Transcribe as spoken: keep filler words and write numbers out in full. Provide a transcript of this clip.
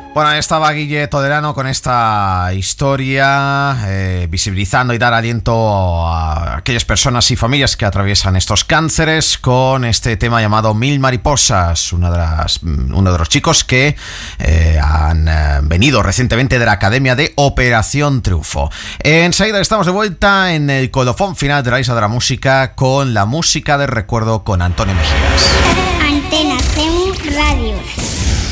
Bueno, ahí estaba Guille Toderano con esta historia, eh, visibilizando y dar aliento a aquellas personas y familias que atraviesan estos cánceres con este tema llamado Mil Mariposas, una de las, uno de los chicos que eh, han eh, venido recientemente de la Academia de Operación Triunfo. Enseguida estamos de vuelta en el colofón final de la Isla de la Música con la música de recuerdo con Antonio Mejías.